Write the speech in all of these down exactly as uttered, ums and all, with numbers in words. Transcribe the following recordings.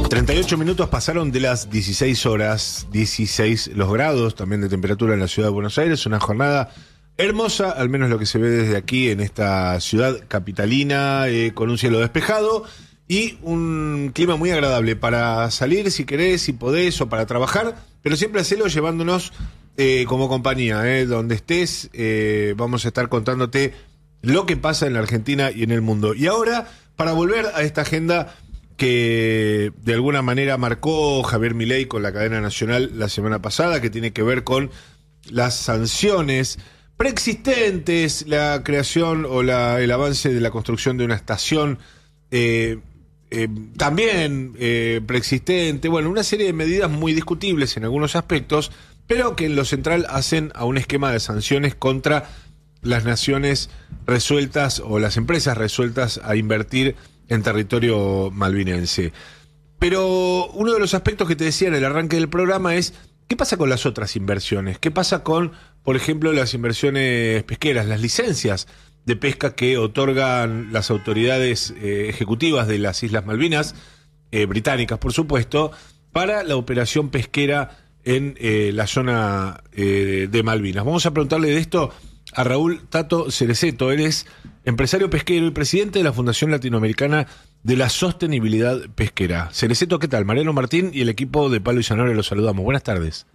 treinta y ocho minutos pasaron de las dieciséis horas, dieciséis los grados también de temperatura en la ciudad de Buenos Aires. Una jornada hermosa, al menos lo que se ve desde aquí en esta ciudad capitalina, eh, con un cielo despejado y un clima muy agradable para salir si querés, si podés, o para trabajar, pero siempre hacelo llevándonos eh, como compañía, eh, donde estés. Eh, vamos a estar contándote lo que pasa en la Argentina y en el mundo. Y ahora, para volver a esta agenda que de alguna manera marcó Javier Milei con la cadena nacional la semana pasada, que tiene que ver con las sanciones preexistentes, la creación o la, el avance de la construcción de una estación eh, eh, también eh, preexistente, bueno, una serie de medidas muy discutibles en algunos aspectos, pero que en lo central hacen a un esquema de sanciones contra las naciones resueltas o las empresas resueltas a invertir en territorio malvinense. Pero uno de los aspectos que te decía en el arranque del programa es, ¿qué pasa con las otras inversiones? ¿Qué pasa con, por ejemplo, las inversiones pesqueras, las licencias de pesca que otorgan las autoridades eh, ejecutivas de las Islas Malvinas, eh, británicas por supuesto, para la operación pesquera en eh, la zona eh, de Malvinas? Vamos a preguntarle de esto a Raúl Tato Cereceto. Él es empresario pesquero y presidente de la Fundación Latinoamericana de la Sostenibilidad Pesquera. Cereceto, ¿qué tal? Mariano Martín y el equipo de Palo y Zanahoria los saludamos. Buenas tardes.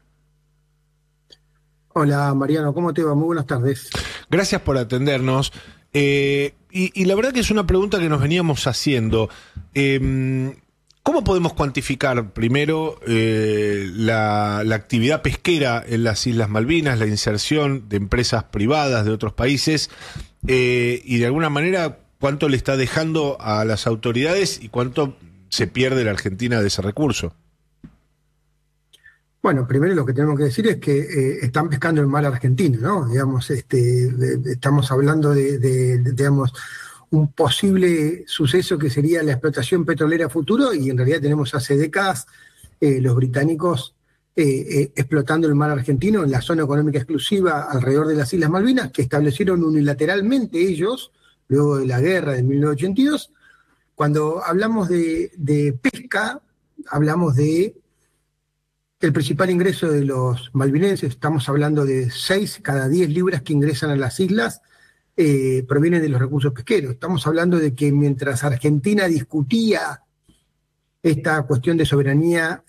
Hola Mariano, ¿cómo te va? Muy buenas tardes. Gracias por atendernos. Eh, y, y la verdad que es una pregunta que nos veníamos haciendo. Eh, ¿Cómo podemos cuantificar primero eh, la, la actividad pesquera en las Islas Malvinas, la inserción de empresas privadas de otros países eh, y de alguna manera cuánto le está dejando a las autoridades y cuánto se pierde la Argentina de ese recurso? Bueno, primero lo que tenemos que decir es que eh, están pescando el mar argentino, ¿no? Digamos, este, de, de, estamos hablando de, de, de, digamos, un posible suceso que sería la explotación petrolera futuro, y en realidad tenemos hace décadas eh, los británicos eh, eh, explotando el mar argentino en la zona económica exclusiva alrededor de las Islas Malvinas, que establecieron unilateralmente ellos, luego de la guerra de mil novecientos ochenta y dos. Cuando hablamos de, de pesca, hablamos de el principal ingreso de los malvinenses, estamos hablando de seis cada diez libras que ingresan a las islas, Eh, provienen de los recursos pesqueros. Estamos hablando de que mientras Argentina discutía esta cuestión de soberanía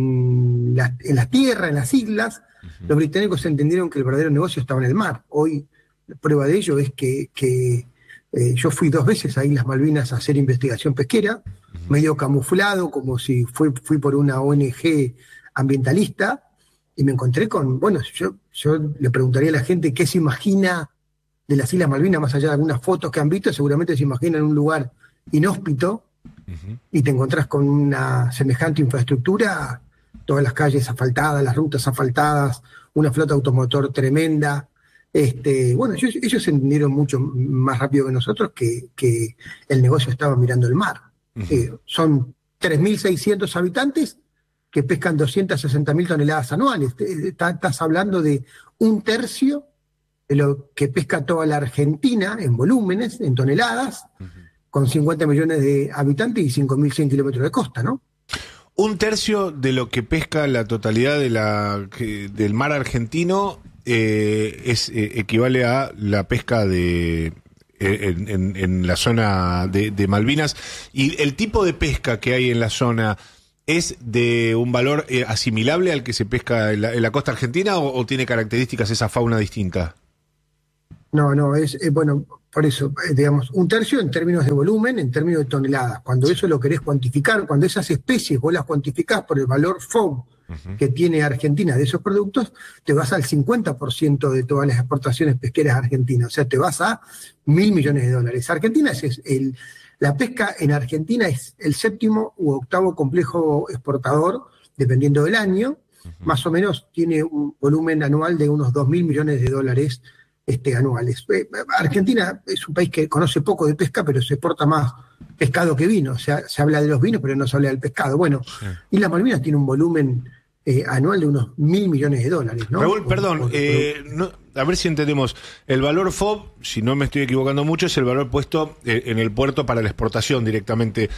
en la, en la tierra, en las islas, uh-huh. los británicos entendieron que el verdadero negocio estaba en el mar. Hoy, la prueba de ello es que, que eh, yo fui dos veces a Islas Malvinas a hacer investigación pesquera, uh-huh. medio camuflado, como si fui, fui por una O N G ambientalista, y me encontré con, bueno, yo, yo le preguntaría a la gente qué se imagina de las Islas Malvinas, más allá de algunas fotos que han visto, seguramente se imaginan un lugar inhóspito, uh-huh. y te encontrás con una semejante infraestructura, todas las calles asfaltadas, las rutas asfaltadas, una flota automotor tremenda. Este, bueno, ellos, ellos entendieron mucho más rápido que nosotros que, que el negocio estaba mirando el mar. Uh-huh. Eh, son tres mil seiscientos habitantes que pescan doscientas sesenta mil toneladas anuales. Estás hablando de un tercio de lo que pesca toda la Argentina en volúmenes, en toneladas, uh-huh. con cincuenta millones de habitantes y cinco mil cien kilómetros de costa, ¿no? Un tercio de lo que pesca la totalidad de la, que, del mar argentino eh, es, eh, equivale a la pesca de en, en, en la zona de, de Malvinas. Y el tipo de pesca que hay en la zona, ¿es de un valor eh, asimilable al que se pesca en la, en la costa argentina o, o tiene características esa fauna distinta? No, no, es, eh, bueno, por eso, eh, digamos, un tercio en términos de volumen, en términos de toneladas. Cuando eso lo querés cuantificar, cuando esas especies vos las cuantificás por el valor F O B uh-huh. que tiene Argentina de esos productos, te vas al cincuenta por ciento de todas las exportaciones pesqueras argentinas. O sea, te vas a mil millones de dólares. Argentina es el, la pesca en Argentina es el séptimo u octavo complejo exportador, dependiendo del año. Uh-huh. Más o menos tiene un volumen anual de unos dos mil millones de dólares Este, anuales. Eh, Argentina es un país que conoce poco de pesca, pero se exporta más pescado que vino. O sea, se habla de los vinos, pero no se habla del pescado. Bueno, sí. Islas Malvinas tiene un volumen eh, anual de unos mil millones de dólares, ¿no? Raúl, por, perdón, por, eh, por... no, a ver si entendemos. El valor F O B, si no me estoy equivocando mucho, es el valor puesto eh, en el puerto para la exportación directamente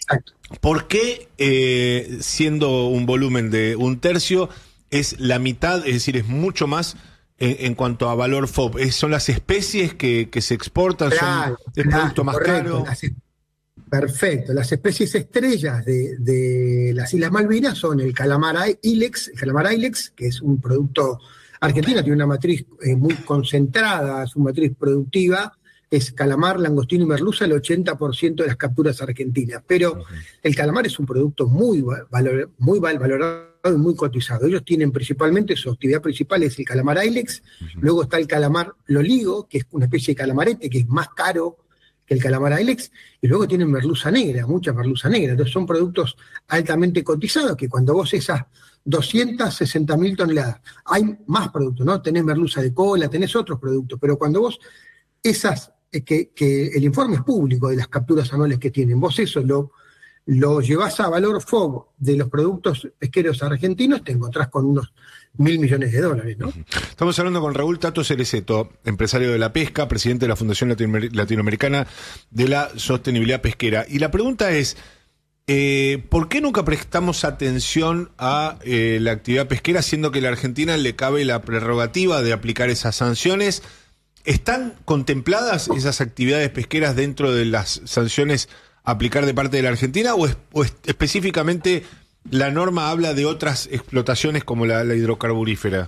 Exacto. ¿Por qué, eh, siendo un volumen de un tercio, es la mitad, es decir, es mucho más en, en cuanto a valor F O B? ¿Es, ¿Son las especies que, que se exportan? Claro, ¿Son el claro, producto más correcto. caro? Las, perfecto. Las especies estrellas de, de las Islas Malvinas son el calamar ilex, el calamar ilex, que es un producto argentino, tiene una matriz eh, muy concentrada, su matriz productiva es calamar, langostino y merluza, el ochenta por ciento de las capturas argentinas. Pero uh-huh. el calamar es un producto muy, valor, muy valorado y muy cotizado. Ellos tienen principalmente, su actividad principal es el calamar ilex, uh-huh. luego está el calamar loligo, que es una especie de calamarete, que es más caro que el calamar ilex, y luego tienen merluza negra, mucha merluza negra. Entonces son productos altamente cotizados que cuando vos esas doscientas sesenta mil toneladas, hay más productos, ¿no? Tenés merluza de cola, tenés otros productos, pero cuando vos esas, eh, que, que el informe es público de las capturas anuales que tienen, vos eso lo, lo llevás a valor F O B de los productos pesqueros argentinos, te encontrás con unos mil millones de dólares, ¿no? Estamos hablando con Raúl Tato Cerecetto, empresario de la pesca, presidente de la Fundación Latinoamericana de la Sostenibilidad Pesquera. Y la pregunta es, eh, ¿por qué nunca prestamos atención a eh, la actividad pesquera, siendo que a la Argentina le cabe la prerrogativa de aplicar esas sanciones? ¿Están contempladas esas actividades pesqueras dentro de las sanciones a aplicar de parte de la Argentina o, es, o es, específicamente la norma habla de otras explotaciones como la, la hidrocarburífera?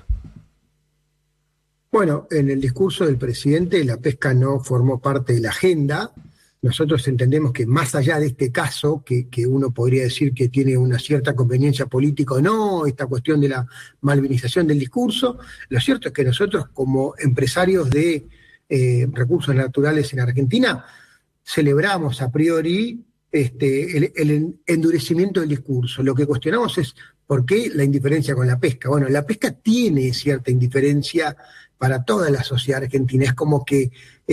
Bueno, en el discurso del presidente la pesca no formó parte de la agenda. Nosotros entendemos que más allá de este caso, que, que uno podría decir que tiene una cierta conveniencia política o no, esta cuestión de la malvinización del discurso, lo cierto es que nosotros como empresarios de eh, recursos naturales en Argentina celebramos a priori Este, el, el endurecimiento del discurso. Lo que cuestionamos es por qué la indiferencia con la pesca. Bueno, la pesca tiene cierta indiferencia para toda la sociedad argentina. Es como que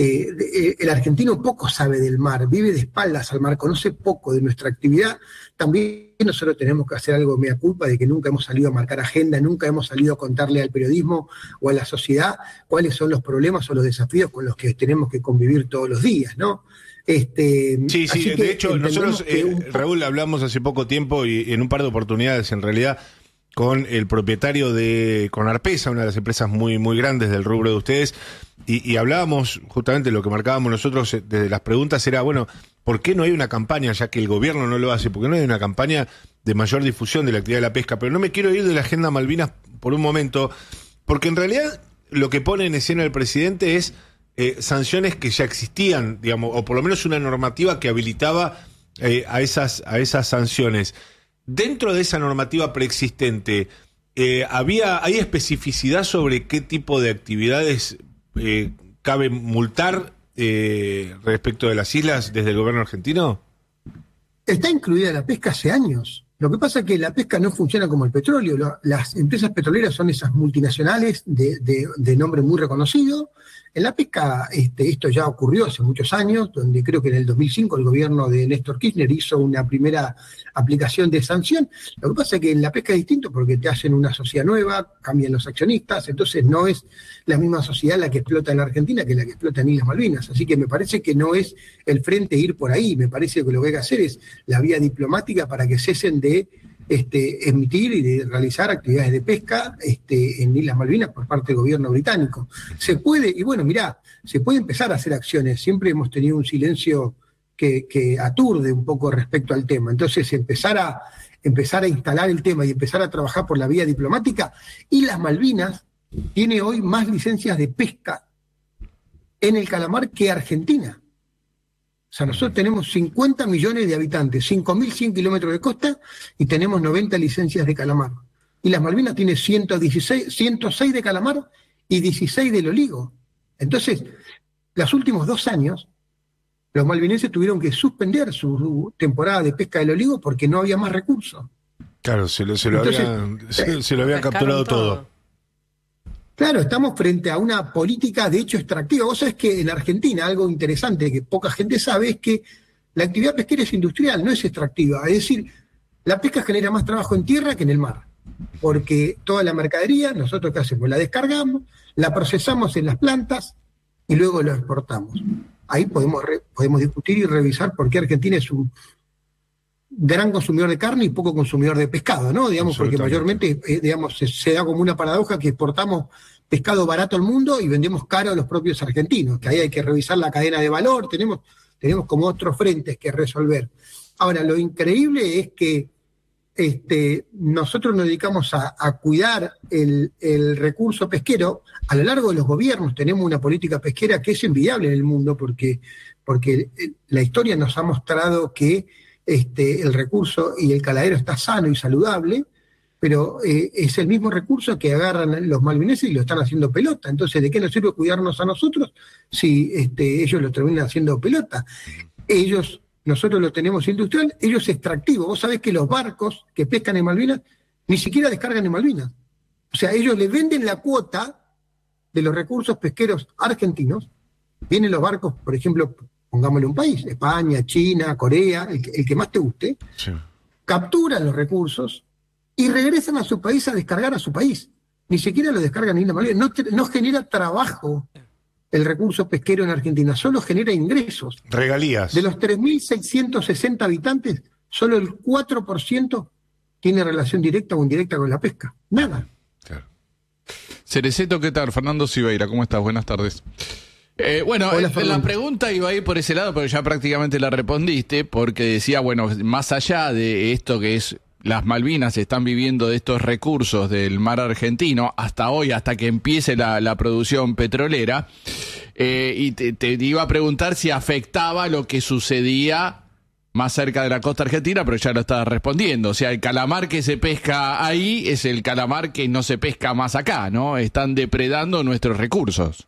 eh, el argentino poco sabe del mar, vive de espaldas al mar, conoce poco de nuestra actividad. También nosotros tenemos que hacer algo mea culpa de que nunca hemos salido a marcar agenda, nunca hemos salido a contarle al periodismo o a la sociedad cuáles son los problemas o los desafíos con los que tenemos que convivir todos los días, ¿no? Este, sí, sí, de hecho nosotros, eh, un... Raúl, hablamos hace poco tiempo y en un par de oportunidades en realidad con el propietario de Conarpesa, una de las empresas muy, muy grandes del rubro de ustedes, y, y hablábamos justamente lo que marcábamos nosotros desde las preguntas era, bueno, ¿por qué no hay una campaña, ya que el gobierno no lo hace? ¿Por qué no hay una campaña de mayor difusión de la actividad de la pesca? Pero no me quiero ir de la agenda Malvinas por un momento, porque en realidad lo que pone en escena el presidente es Eh, sanciones que ya existían, digamos, o por lo menos una normativa que habilitaba eh, a esas a esas sanciones. Dentro de esa normativa preexistente, eh, había ¿hay especificidad sobre qué tipo de actividades eh, cabe multar eh, respecto de las islas desde el gobierno argentino? Está incluida la pesca hace años. Lo que pasa es que la pesca no funciona como el petróleo. Las empresas petroleras son esas multinacionales de, de, de nombre muy reconocido. En la pesca, este, esto ya ocurrió hace muchos años, donde creo que en el dos mil cinco el gobierno de Néstor Kirchner hizo una primera aplicación de sanción. Lo que pasa es que en la pesca es distinto porque te hacen una sociedad nueva, cambian los accionistas, entonces no es la misma sociedad la que explota en la Argentina que la que explota en Islas Malvinas. Así que me parece que no es el frente ir por ahí, me parece que lo que hay que hacer es la vía diplomática para que cesen de Este, emitir y de realizar actividades de pesca este, en Islas Malvinas por parte del gobierno británico. Se puede, y bueno, mirá, se puede empezar a hacer acciones. Siempre hemos tenido un silencio que, que aturde un poco respecto al tema. Entonces, empezar a, empezar a instalar el tema y empezar a trabajar por la vía diplomática. Islas Malvinas tiene hoy más licencias de pesca en el calamar que Argentina. O sea, nosotros tenemos cincuenta millones de habitantes, cinco mil cien kilómetros de costa y tenemos noventa licencias de calamar. Y las Malvinas tiene ciento dieciséis, ciento seis de calamar y dieciséis del oligo. Entonces, los últimos dos años, los malvinenses tuvieron que suspender su temporada de pesca del oligo porque no había más recursos. Claro, se lo, se lo Entonces, habían, se, se lo habían capturado todo. todo. Claro, estamos frente a una política de hecho extractiva. Vos sabés que en Argentina algo interesante que poca gente sabe es que la actividad pesquera es industrial, no es extractiva. Es decir, la pesca genera más trabajo en tierra que en el mar, porque toda la mercadería, nosotros ¿qué hacemos? La descargamos, la procesamos en las plantas y luego la exportamos. Ahí podemos, re, podemos discutir y revisar por qué Argentina es un gran consumidor de carne y poco consumidor de pescado, ¿no? Digamos, porque mayormente, eh, digamos, se, se da como una paradoja que exportamos pescado barato al mundo y vendemos caro a los propios argentinos, que ahí hay que revisar la cadena de valor, tenemos, tenemos como otros frentes que resolver. Ahora, lo increíble es que este, nosotros nos dedicamos a, a cuidar el, el recurso pesquero. A lo largo de los gobiernos tenemos una política pesquera que es envidiable en el mundo, porque, porque la historia nos ha mostrado que este, el recurso y el caladero está sano y saludable, pero eh, es el mismo recurso que agarran los malvineses y lo están haciendo pelota. Entonces, ¿de qué nos sirve cuidarnos a nosotros si este, ellos lo terminan haciendo pelota? Ellos, nosotros lo tenemos industrial, ellos extractivo. Vos sabés que los barcos que pescan en Malvinas ni siquiera descargan en Malvinas. O sea, ellos le venden la cuota de los recursos pesqueros argentinos. Vienen los barcos, por ejemplo, pongámosle un país, España, China, Corea, el que, el que más te guste, sí. Capturan los recursos y regresan a su país a descargar a su país. Ni siquiera lo descargan en la Malvinas. No, no genera trabajo el recurso pesquero en Argentina, solo genera ingresos. Regalías. De los tres mil seiscientos sesenta habitantes, solo el cuatro por ciento tiene relación directa o indirecta con la pesca. Nada. Claro. Cereceto, ¿qué tal? Fernando Siveira, ¿cómo estás? Buenas tardes. Eh, bueno, Hola, eh, la pregunta iba a ir por ese lado, pero ya prácticamente la respondiste, porque decía, bueno, más allá de esto que es las Malvinas están viviendo de estos recursos del mar argentino hasta hoy, hasta que empiece la, la producción petrolera, eh, y te, te iba a preguntar si afectaba lo que sucedía más cerca de la costa argentina, pero ya lo estabas respondiendo. O sea, el calamar que se pesca ahí es el calamar que no se pesca más acá, ¿no? Están depredando nuestros recursos.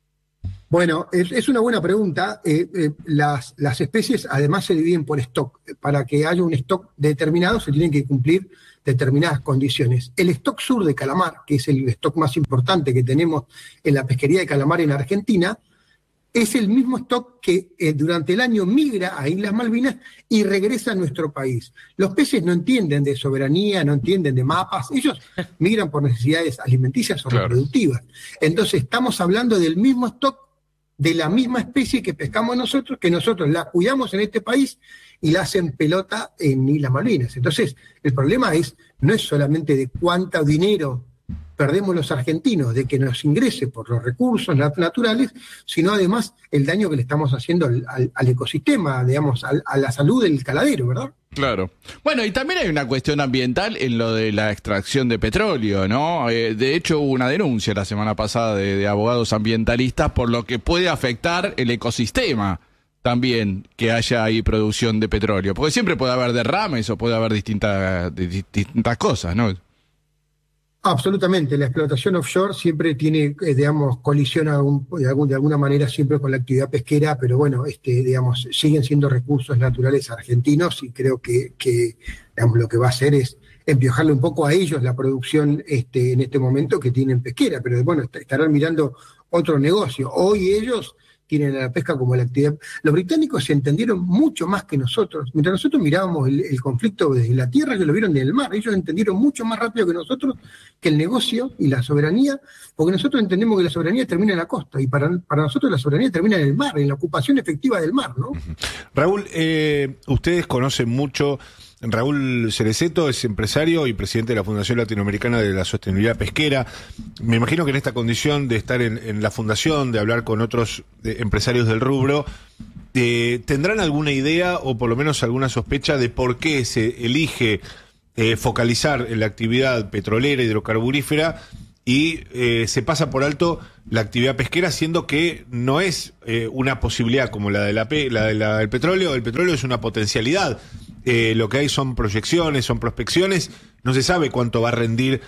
Bueno, es, es una buena pregunta. Eh, eh, las, las especies además se dividen por stock. Para que haya un stock determinado se tienen que cumplir determinadas condiciones. El stock sur de calamar, que es el stock más importante que tenemos en la pesquería de calamar en Argentina, es el mismo stock que eh, durante el año migra a Islas Malvinas y regresa a nuestro país. Los peces no entienden de soberanía, no entienden de mapas, ellos migran por necesidades alimenticias o claro. reproductivas. Entonces estamos hablando del mismo stock de la misma especie que pescamos nosotros, que nosotros la cuidamos en este país y la hacen pelota en Islas Malvinas. Entonces, el problema es no es solamente de cuánto dinero perdemos los argentinos de que nos ingrese por los recursos naturales, sino además el daño que le estamos haciendo al, al, al ecosistema, digamos, al, a la salud del caladero, ¿verdad? Claro. Bueno, y también hay una cuestión ambiental en lo de la extracción de petróleo, ¿no? Eh, de hecho, hubo una denuncia la semana pasada de, de abogados ambientalistas por lo que puede afectar el ecosistema también que haya ahí producción de petróleo. Porque siempre puede haber derrames o puede haber distintas, distintas cosas, ¿no? Absolutamente, la explotación offshore siempre tiene, eh, digamos, colisiona un, de, algún, de alguna manera siempre con la actividad pesquera, pero bueno, este, digamos, siguen siendo recursos naturales argentinos y creo que, que digamos, lo que va a hacer es empiojarle un poco a ellos la producción este, en este momento que tienen pesquera, pero bueno, est- estarán mirando otro negocio. Hoy ellos tienen a la pesca como la actividad. Los británicos se entendieron mucho más que nosotros. Mientras nosotros mirábamos el, el conflicto desde la tierra, ellos lo vieron desde el mar. Ellos entendieron mucho más rápido que nosotros que el negocio y la soberanía, porque nosotros entendemos que la soberanía termina en la costa, y para, para nosotros la soberanía termina en el mar, en la ocupación efectiva del mar, ¿no? Raúl, eh, ustedes conocen mucho. Raúl Cereceto es empresario y presidente de la Fundación Latinoamericana de la Sostenibilidad Pesquera. Me imagino que en esta condición de estar en, en la fundación, de hablar con otros eh, empresarios del rubro, eh, ¿tendrán alguna idea o por lo menos alguna sospecha de por qué se elige eh, focalizar en la actividad petrolera, hidrocarburífera, y eh, se pasa por alto la actividad pesquera, siendo que no es eh, una posibilidad como la de la, pe- la de la del petróleo? El petróleo es una potencialidad. Eh, lo que hay son proyecciones, son prospecciones, no se sabe cuánto va a rendir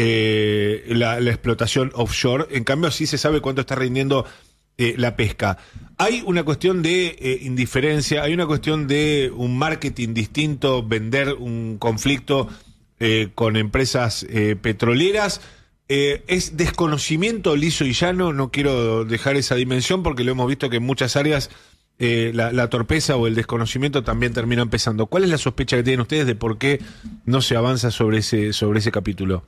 eh, la, la explotación offshore, en cambio sí se sabe cuánto está rindiendo eh, la pesca. Hay una cuestión de eh, indiferencia, hay una cuestión de un marketing distinto, vender un conflicto eh, con empresas eh, petroleras. Eh, es desconocimiento liso y llano, no quiero dejar esa dimensión porque lo hemos visto que en muchas áreas Eh, la, la torpeza o el desconocimiento también termina empezando. ¿Cuál es la sospecha que tienen ustedes de por qué no se avanza sobre ese, sobre ese capítulo?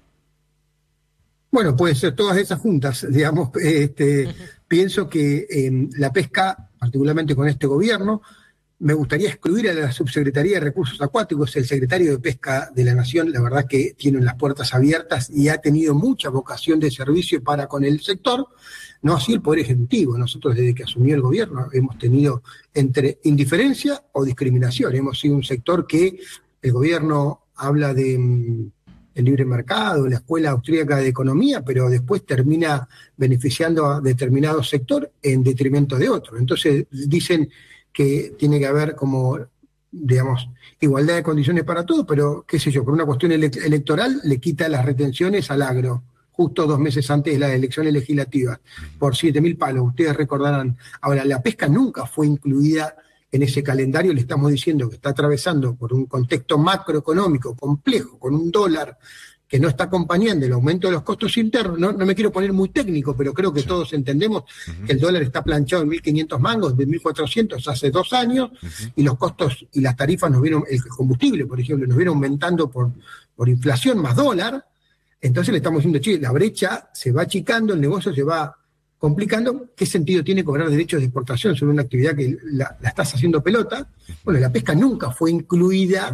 Bueno, pueden ser todas esas juntas, digamos. Este, pienso que eh, la pesca, particularmente con este gobierno, me gustaría excluir a la Subsecretaría de Recursos Acuáticos. El secretario de Pesca de la Nación, la verdad que tiene las puertas abiertas y ha tenido mucha vocación de servicio para con el sector, no así el Poder Ejecutivo. Nosotros desde que asumió el gobierno hemos tenido entre indiferencia o discriminación. Hemos sido un sector que el gobierno habla de mm, el libre mercado, la Escuela Austríaca de Economía, pero después termina beneficiando a determinado sector en detrimento de otro. Entonces dicen que tiene que haber como, digamos, igualdad de condiciones para todos, pero qué sé yo, por una cuestión ele- electoral le quita las retenciones al agro, justo dos meses antes de las elecciones legislativas, por siete mil palos, ustedes recordarán. Ahora, la pesca nunca fue incluida en ese calendario, le estamos diciendo que está atravesando por un contexto macroeconómico complejo, con un dólar que no está acompañando el aumento de los costos internos. No, no me quiero poner muy técnico, pero creo que sí. Todos entendemos uh-huh. que el dólar está planchado en mil quinientos mangos, de mil cuatrocientos hace dos años, uh-huh. y los costos y las tarifas nos vieron, el combustible, por ejemplo, nos vieron aumentando por, por inflación más dólar. Entonces le estamos diciendo, che, la brecha se va achicando, el negocio se va complicando. ¿Qué sentido tiene cobrar derechos de exportación sobre una actividad que la, la estás haciendo pelota? Bueno, la pesca nunca fue incluida,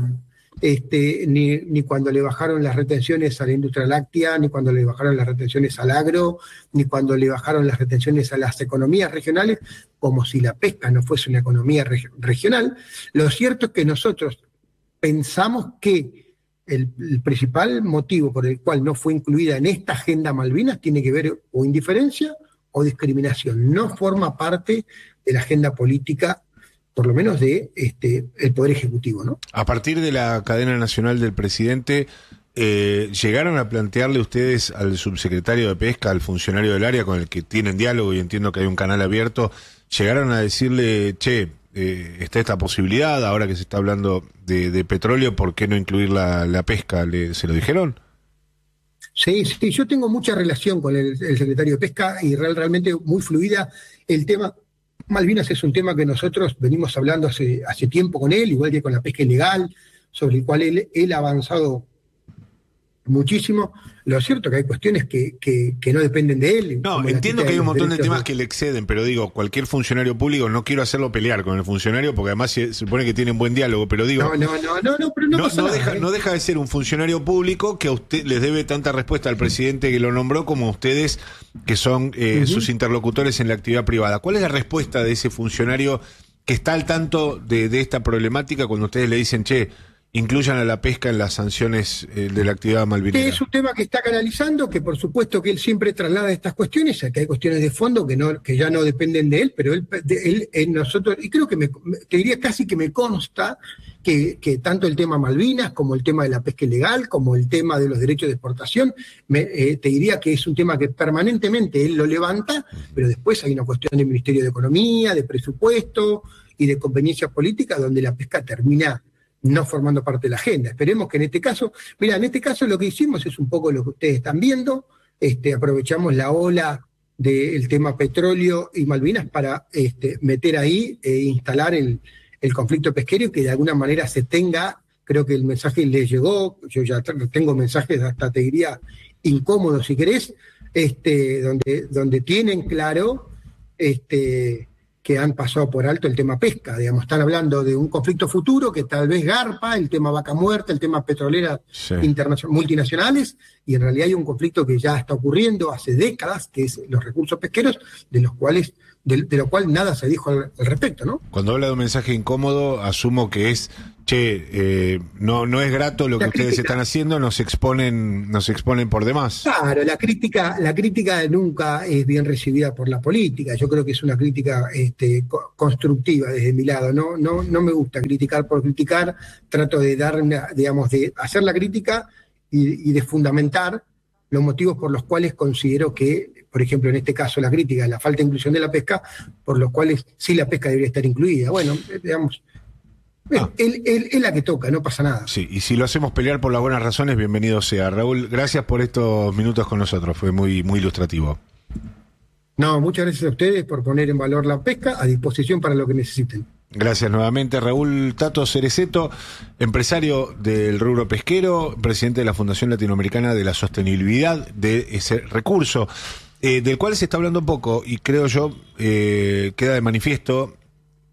este, ni, ni cuando le bajaron las retenciones a la industria láctea, ni cuando le bajaron las retenciones al agro, ni cuando le bajaron las retenciones a las economías regionales, como si la pesca no fuese una economía reg- regional. Lo cierto es que nosotros pensamos que El, el principal motivo por el cual no fue incluida en esta agenda Malvinas tiene que ver o indiferencia o discriminación. No forma parte de la agenda política, por lo menos de este el Poder Ejecutivo, ¿no? A partir de la cadena nacional del presidente, eh, ¿llegaron a plantearle ustedes al subsecretario de Pesca, al funcionario del área con el que tienen diálogo y entiendo que hay un canal abierto, llegaron a decirle, che, Eh, está esta posibilidad, ahora que se está hablando de, de petróleo, ¿por qué no incluir la, la pesca? ¿Le, ¿Se lo dijeron? Sí, sí, yo tengo mucha relación con el, el secretario de Pesca y real, realmente muy fluida. El tema Malvinas es un tema que nosotros venimos hablando hace, hace tiempo con él, igual que con la pesca ilegal, sobre el cual él, él ha avanzado muchísimo. Lo cierto es que hay cuestiones que, que, que no dependen de él. No, entiendo que hay un montón de temas que le exceden, pero digo, cualquier funcionario público, no quiero hacerlo pelear con el funcionario, porque además se supone que tienen buen diálogo, pero digo... No, no, no, no, no, pero no, no, pasa no, nada, deja, ¿eh? no deja de ser un funcionario público que a usted les debe tanta respuesta al presidente que lo nombró como a ustedes, que son eh, uh-huh. sus interlocutores en la actividad privada. ¿Cuál es la respuesta de ese funcionario que está al tanto de, de esta problemática cuando ustedes le dicen, che, incluyan a la pesca en las sanciones eh, de la actividad malvinera? Es un tema que está canalizando, que por supuesto que él siempre traslada estas cuestiones, que hay cuestiones de fondo que no que ya no dependen de él, pero él, de, él en nosotros, y creo que me, te diría casi que me consta que, que tanto el tema Malvinas, como el tema de la pesca ilegal, como el tema de los derechos de exportación, me, eh, te diría que es un tema que permanentemente él lo levanta, pero después hay una cuestión del Ministerio de Economía, de presupuesto y de conveniencia política, donde la pesca termina no formando parte de la agenda. Esperemos que en este caso, mira, en este caso lo que hicimos es un poco lo que ustedes están viendo, este, aprovechamos la ola del tema petróleo y Malvinas para este, meter ahí e instalar el, el conflicto pesquero y que de alguna manera se tenga, creo que el mensaje les llegó, yo ya tengo mensajes hasta te diría incómodos si querés, este, donde, donde tienen claro este, que han pasado por alto el tema pesca, digamos, están hablando de un conflicto futuro que tal vez garpa, el tema vaca muerta, el tema petrolera sí. multinacionales, y en realidad hay un conflicto que ya está ocurriendo hace décadas, que es los recursos pesqueros, de los cuales, de, de lo cual nada se dijo al, al respecto, ¿no? Cuando habla de un mensaje incómodo, asumo que es, che, eh, no, no es grato lo que la ustedes crítica. Están haciendo, nos exponen, nos exponen por demás. Claro, la crítica, la crítica nunca es bien recibida por la política. Yo creo que es una crítica este, co- constructiva desde mi lado. No, no, no me gusta criticar por criticar. Trato de dar, una, digamos, de hacer la crítica y, y de fundamentar los motivos por los cuales considero que, por ejemplo, en este caso la crítica, la falta de inclusión de la pesca, por los cuales sí la pesca debería estar incluida. Bueno, digamos. Ah. Él, él, él la que toca, no pasa nada. Sí, y si lo hacemos pelear por las buenas razones, bienvenido sea. Raúl, gracias por estos minutos con nosotros, fue muy, muy ilustrativo. No, muchas gracias a ustedes por poner en valor la pesca, a disposición para lo que necesiten. Gracias nuevamente, Raúl Tato Cerezeto, empresario del rubro pesquero, presidente de la Fundación Latinoamericana de la Sostenibilidad de ese recurso, eh, del cual se está hablando poco, y creo yo, eh, queda de manifiesto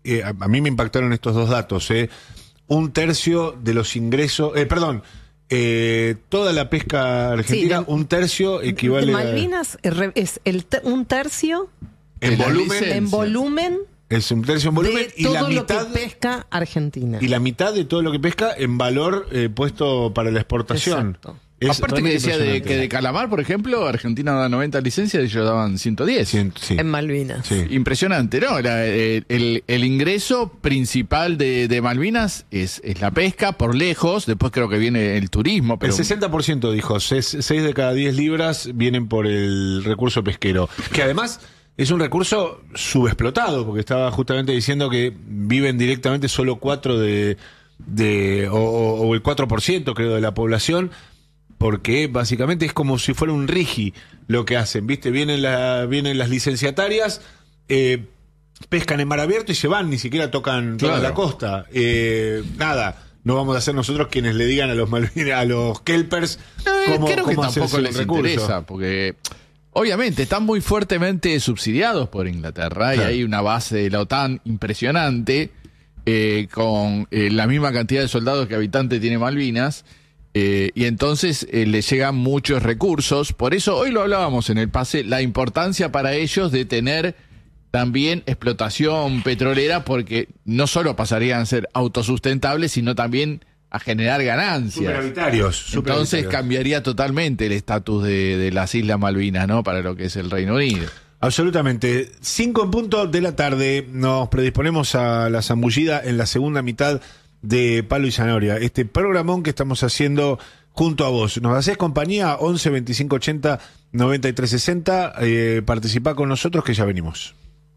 eh, a, a mí me impactaron estos dos datos, eh. Un tercio de los ingresos, eh, perdón, eh, toda la pesca argentina, sí, de, un tercio equivale de Malvinas a... es el ter, un tercio en volumen. En volumen. Es un tercio en volumen de y todo la mitad lo que pesca Argentina. Y la mitad de todo lo que pesca en valor eh, puesto para la exportación. Exacto. Es Aparte que decía de, que de calamar, por ejemplo, Argentina da noventa licencias y ellos daban ciento diez. Cien, sí. En Malvinas. Sí. Impresionante, ¿no? La, el, el, el ingreso principal de, de Malvinas es, es la pesca, por lejos. Después creo que viene el turismo. Pero... El sesenta por ciento dijo, seis de cada diez libras vienen por el recurso pesquero. Que además es un recurso subexplotado, porque estaba justamente diciendo que viven directamente solo cuatro de, de o, o el cuatro por ciento creo de la población. Porque básicamente es como si fuera un rigi lo que hacen, ¿viste? Vienen, la, vienen las licenciatarias, eh, pescan en mar abierto y se van, ni siquiera tocan toda claro. la costa. Eh, nada, no vamos a ser nosotros quienes le digan a los Malvinas, a los kelpers no, cómo, creo cómo que tampoco les recurso. interesa, porque obviamente están muy fuertemente subsidiados por Inglaterra, claro. y hay una base de la OTAN impresionante, eh, con eh, la misma cantidad de soldados que habitantes tiene Malvinas. Eh, y entonces eh, les llegan muchos recursos. Por eso hoy lo hablábamos en el pase, la importancia para ellos de tener también explotación petrolera, porque no solo pasarían a ser autosustentables, sino también a generar ganancias. Superavitarios. Entonces cambiaría totalmente el estatus de, de las Islas Malvinas, ¿no? Para lo que es el Reino Unido. Absolutamente. Cinco en punto de la tarde. Nos predisponemos a la zambullida en la segunda mitad de Palo y Zanahoria, este programón que estamos haciendo junto a vos. Nos hacés compañía, once veinticinco ochenta noventa y tres sesenta. Eh, participá con nosotros que ya venimos.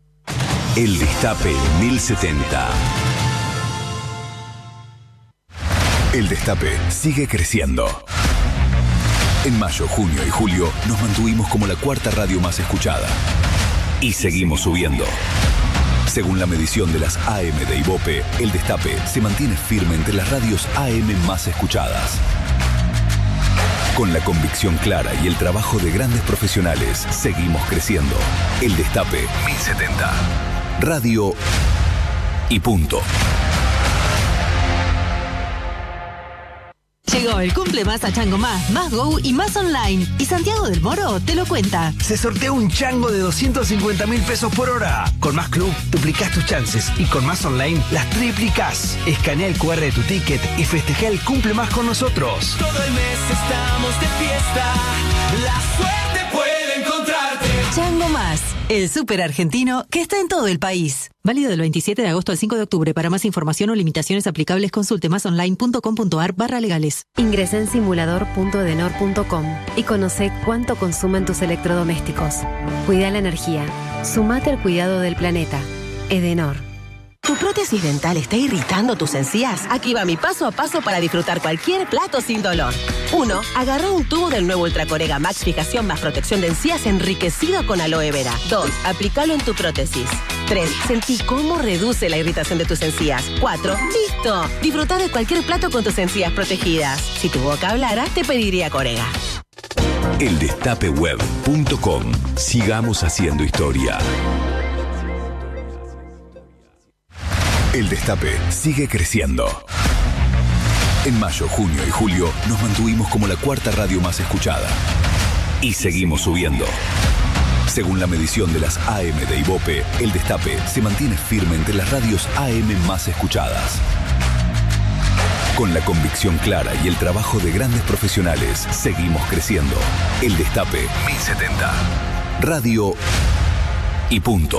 El Destape mil setenta. El Destape sigue creciendo. En mayo, junio y julio nos mantuvimos como la cuarta radio más escuchada. Y seguimos subiendo. Según la medición de las A M de Ibope, El Destape se mantiene firme entre las radios A M más escuchadas. Con la convicción clara y el trabajo de grandes profesionales, seguimos creciendo. El Destape mil setenta. Radio y punto. Llegó el cumple más a Chango Más, Más Go y Más Online. Y Santiago del Moro te lo cuenta. Se sortea un chango de doscientos cincuenta mil pesos por hora. Con Más Club duplicás tus chances y con Más Online las triplicás. Escanea el cu erre de tu ticket y festeja el cumple más con nosotros. Todo el mes estamos de fiesta. La suerte puede encontrarte. Chango Más, el súper argentino que está en todo el país. Válido del veintisiete de agosto al cinco de octubre. Para más información o limitaciones aplicables, consulte másonline.com.ar barra legales. Ingresa en simulador punto edenor punto com y conoce cuánto consumen tus electrodomésticos. Cuida la energía. Sumate al cuidado del planeta. Edenor. ¿Tu prótesis dental está irritando tus encías? Aquí va mi paso a paso para disfrutar cualquier plato sin dolor. uno. Agarra un tubo del nuevo Ultracorega Max Fijación más protección de encías enriquecido con aloe vera. dos. Aplícalo en tu prótesis. tres. Sentí cómo reduce la irritación de tus encías. cuatro. ¡Listo! Disfruta de cualquier plato con tus encías protegidas. Si tu boca hablara, te pediría Corega. el destape web punto com. Sigamos haciendo historia. El Destape sigue creciendo. En mayo, junio y julio nos mantuvimos como la cuarta radio más escuchada. Y seguimos subiendo. Según la medición de las A M de Ibope, El Destape se mantiene firme entre las radios A M más escuchadas. Con la convicción clara y el trabajo de grandes profesionales, seguimos creciendo. El Destape mil setenta. Radio y punto.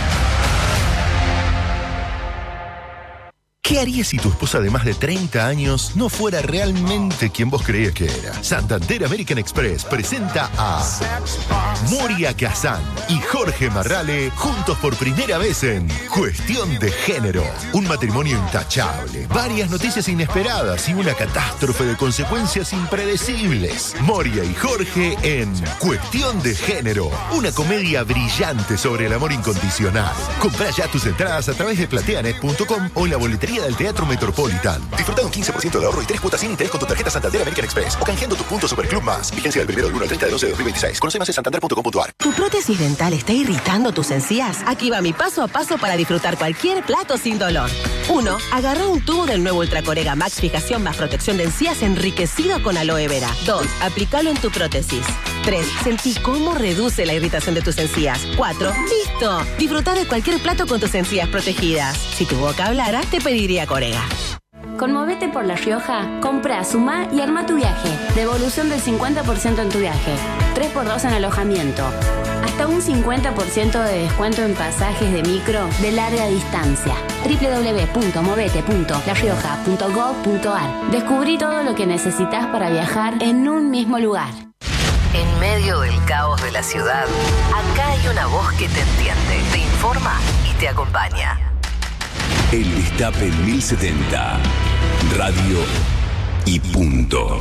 ¿Qué harías si tu esposa de más de treinta años no fuera realmente quien vos creías que era? Santander American Express presenta a Moria Kazan y Jorge Marrale juntos por primera vez en Cuestión de Género. Un matrimonio intachable, varias noticias inesperadas y una catástrofe de consecuencias impredecibles. Moria y Jorge en Cuestión de Género, una comedia brillante sobre el amor incondicional. Comprá ya tus entradas a través de plateanet punto com o en la boletería Feria del Teatro Metropolitan. Disfruta de un quince por ciento de ahorro y tres cuotas sin interés con tu tarjeta Santander American Express o canjeando tus puntos Superclub Más. Vigencia del primero del uno al treinta de doce de dos mil veintiséis. Conoce más en santander punto com punto a r. ¿Tu prótesis dental está irritando tus encías? Aquí va mi paso a paso para disfrutar cualquier plato sin dolor. uno. Agarrá un tubo del nuevo Ultracorega Max Fijación más protección de encías enriquecido con aloe vera. dos. Aplicalo en tu prótesis. tres. Sentí cómo reduce la irritación de tus encías. cuatro. ¡Listo! Disfruta de cualquier plato con tus encías protegidas. Si tu boca hablara, te pediría Corega. Conmovete por La Rioja, compra, sumá y arma tu viaje. Devolución del cincuenta por ciento en tu viaje. tres por dos en alojamiento. Hasta un cincuenta por ciento de descuento en pasajes de micro de larga distancia. doble u doble u doble u punto movete punto la rioja punto gob punto a r. Descubrí todo lo que necesitas para viajar en un mismo lugar. En medio del caos de la ciudad, acá hay una voz que te entiende, te informa y te acompaña. El Destape mil setenta. Radio y punto.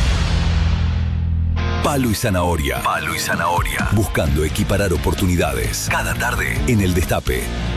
Palo y zanahoria. Palo y zanahoria. Buscando equiparar oportunidades. Cada tarde en El Destape.